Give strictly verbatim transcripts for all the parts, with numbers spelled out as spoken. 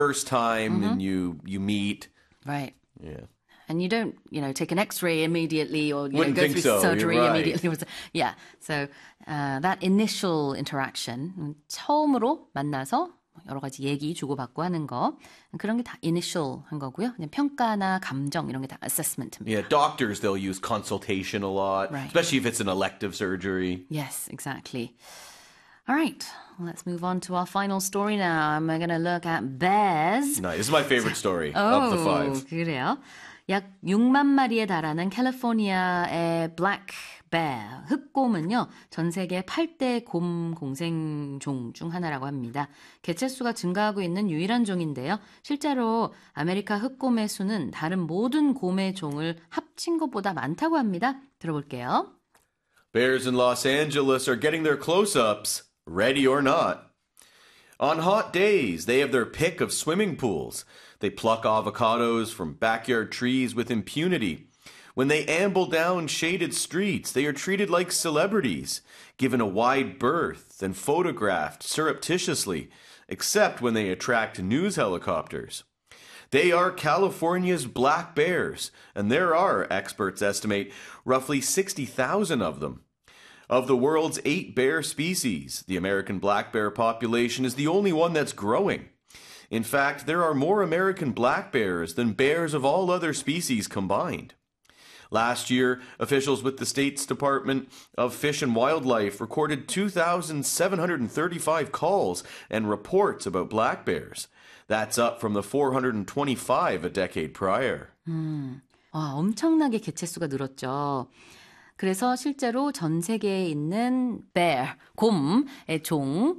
first time Mm-hmm. and you you meet. Right. Yeah. And you don't, you know, take an X-ray immediately or you know, Wouldn't go think through so. surgery You're right. immediately. Yeah. So uh, that initial interaction, 음, 처음으로 만나서 여러 가지 얘기 주고받고 하는 거 그런 게 다 initial 한 거고요. 그냥 평가나 감정 이런 게 다 assessment입니다. Yeah, doctors, they'll use consultation a lot, Right. especially if it's an elective surgery. Yes, exactly. All right, let's move on to our final story now. I'm going to look at bears. Nice. This is my favorite story Oh, of the five. 그래요? 약 육만 마리에 달하는 캘리포니아의 black bear, 흑곰은요, 전 세계 팔 대 곰 공생종 중 하나라고 합니다. 개체수가 증가하고 있는 유일한 종인데요. 실제로 아메리카 흑곰의 수는 다른 모든 곰의 종을 합친 것보다 많다고 합니다. 들어볼게요. Bears in Los Angeles are getting their close-ups, ready or not. On hot days, they have their pick of swimming pools. They pluck avocados from backyard trees with impunity. When they amble down shaded streets, they are treated like celebrities, given a wide berth and photographed surreptitiously, except when they attract news helicopters. They are California's black bears, and there are, experts estimate, roughly sixty thousand of them. Of the world's eight bear species, the American black bear population is the only one that's growing. In fact, there are more American black bears than bears of all other species combined. Last year, officials with the state's Department of Fish and Wildlife recorded two thousand seven hundred thirty-five calls and reports about black bears. That's up from the four hundred twenty-five a decade prior. 음, 와, 엄청나게 개체수가 늘었죠. 그래서 실제로 전 세계에 있는 bear, 곰의 종,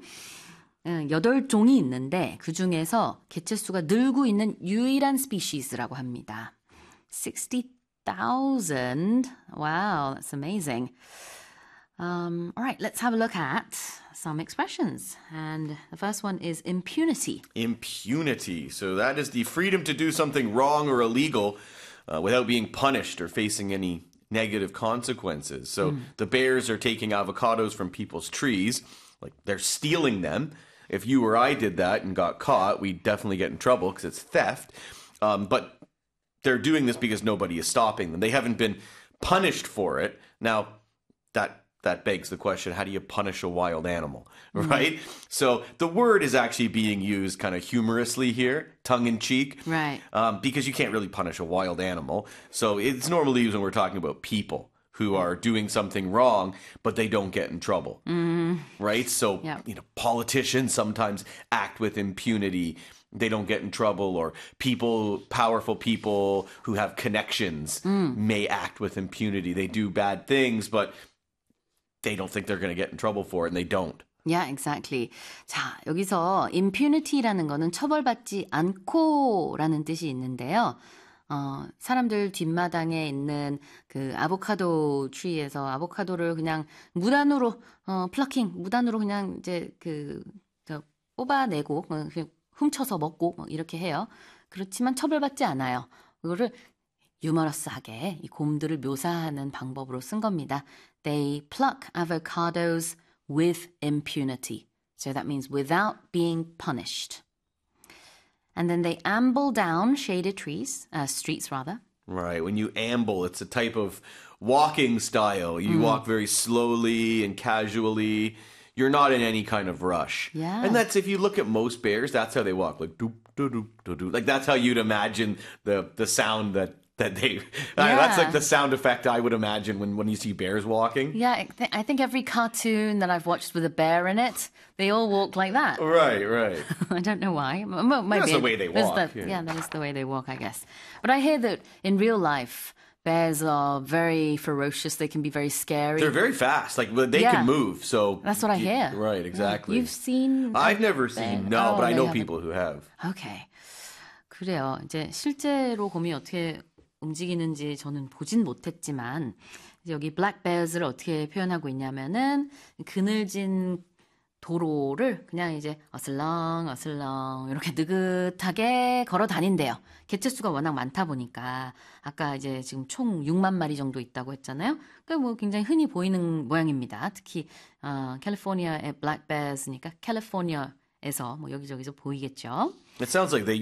여덟 종이 있는데 그 중에서 개체수가 늘고 있는 유일한 스피시스라고 합니다. sixty thousand. Wow, that's amazing. Um, all right, let's have a look at some expressions. And the first one is impunity. Impunity. So that is the freedom to do something wrong or illegal uh, without being punished or facing any negative consequences. So the bears are taking avocados from people's trees, like they're stealing them. If you or I did that and got caught, we'd definitely get in trouble because it's theft. Um, but they're doing this because nobody is stopping them. They haven't been punished for it. Now, that that begs the question, how do you punish a wild animal, right? Mm. So the word is actually being used kind of humorously here, tongue-in-cheek. Right. Um, because you can't really punish a wild animal. So it's normally used when we're talking about people who are doing something wrong, but they don't get in trouble, mm. right? So, yeah. you know, politicians sometimes act with impunity. They don't get in trouble, or people, powerful people who have connections mm. may act with impunity. They do bad things, but they don't think they're going to get in trouble for it, and they don't. Yeah, exactly. 자, 여기서 impunity라는 거는 처벌받지 않고라는 뜻이 있는데요. 어, 사람들 뒷마당에 있는 그 아보카도 트리에서 아보카도를 그냥 무단으로 어, 플러킹, 무단으로 그냥 이제 그 저, 뽑아내고 그냥 훔쳐서 먹고 뭐 이렇게 해요. 그렇지만 처벌받지 않아요. 이거를 유머러스하게 이 곰들을 묘사하는 방법으로 쓴 겁니다. They pluck avocados with impunity. So that means without being punished. And then they amble down shaded trees, uh, streets rather. Right. When you amble, it's a type of walking style. You mm. walk very slowly and casually. You're not in any kind of rush. Yeah. And that's, if you look at most bears, that's how they walk. Like, doop, doop, doop, doop, doop. Like, that's how you'd imagine the, the sound that that they yeah. that's like the sound effect I would imagine when, when you see bears walking. Yeah, I, th- I think every cartoon that I've watched with a bear in it, they all walk like that. Right, right. I don't know why. Maybe that's the way they walk. The, yeah. yeah, that is the way they walk, I guess. But I hear that in real life, bears are very ferocious. They can be very scary. They're very fast. Like, they yeah. can move. So that's what I hear. Right, exactly. You've seen? I've never seen. No, oh, but I know haven't. people who have. Okay. 그래요. 이제 실제로 곰이 어떻게 움직이는지 저는 보진 못했지만 여기 black bears를 어떻게 표현하고 있냐면은 그늘진 도로를 그냥 이제 어슬렁 어슬렁 이렇게 느긋하게 걸어 다닌대요. 개체수가 워낙 많다 보니까 아까 이제 지금 총 육만 마리 정도 있다고 했잖아요. 그러니까 뭐 굉장히 흔히 보이는 모양입니다. 특히 어, 캘리포니아의 black bears니까 캘리포니아 에서 뭐 여기저기서 보이겠죠. It sounds like they